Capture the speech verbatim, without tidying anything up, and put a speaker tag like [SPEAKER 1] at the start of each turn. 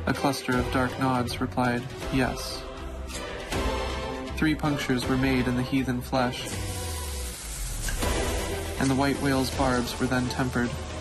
[SPEAKER 1] A cluster of dark nods replied, yes. Three punctures were made in the heathen flesh, and the white whale's barbs were then tempered.